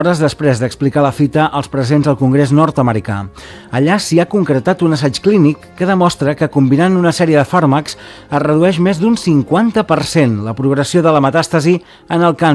hores després d'explicar la fita als presents al Congrés nord-americà. Allà s'hi ha concretat un assaig clínic que demostra que combinant una sèrie de fàrmacs es redueix més d'un 50% la progressió de la metàstasi en el càncer